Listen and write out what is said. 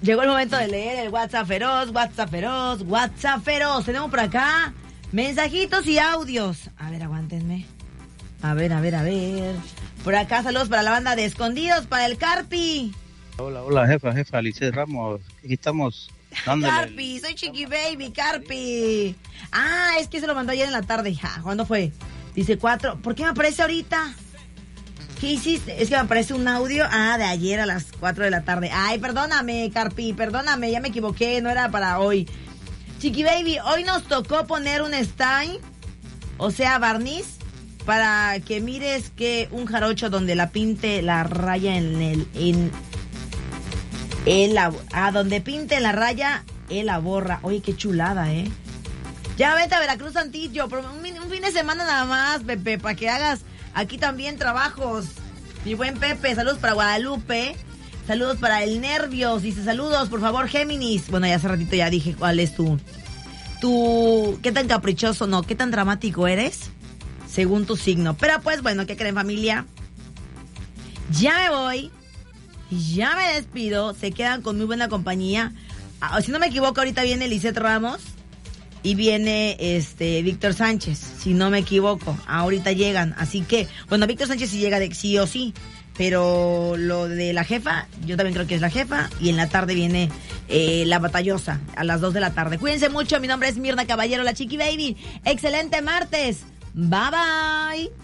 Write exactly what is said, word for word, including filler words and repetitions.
Llegó el momento de leer el WhatsApp feroz, WhatsApp feroz, WhatsApp feroz. Tenemos por acá mensajitos y audios. A ver, aguántenme. A ver, a ver, a ver. Por acá saludos para la banda de Escondidos, para el Carpi. Hola, hola, jefa, jefa, Alicia Ramos. Aquí estamos dándole. Carpi, soy Chiqui Baby, Carpi. Ah, es que se lo mandó ayer en la tarde. Ja, ¿cuándo fue? Dice cuatro. ¿Por qué me aparece ahorita? ¿Qué hiciste? Es que me aparece un audio. Ah, de ayer a las cuatro de la tarde. Ay, perdóname, Carpi, perdóname, ya me equivoqué, no era para hoy. Chiqui Baby, hoy nos tocó poner un stain, o sea, barniz, para que mires que un jarocho donde la pinte la raya en el... En, él la, a donde pinte la raya, él la borra. Oye, qué chulada, ¿eh? Ya vete a Veracruz, Santillo, por un, un fin de semana nada más, Pepe, para que hagas aquí también trabajos. Mi buen Pepe, saludos para Guadalupe, saludos para el Nervios, dice saludos, por favor, Géminis. Bueno, ya hace ratito ya dije cuál es tu, tu, qué tan caprichoso, no, qué tan dramático eres, según tu signo. Pero pues, bueno, ¿qué creen, familia? Ya me voy. Ya me despido, se quedan con muy buena compañía. Ah, si no me equivoco, ahorita viene Lisette Ramos y viene este Víctor Sánchez, si no me equivoco. Ahorita llegan, así que, bueno, Víctor Sánchez sí llega de sí o sí, pero lo de la jefa, yo también creo que es la jefa, y en la tarde viene eh, la batallosa, a las dos de la tarde. Cuídense mucho, mi nombre es Mirna Caballero, la Chiqui Baby. Excelente martes, bye bye.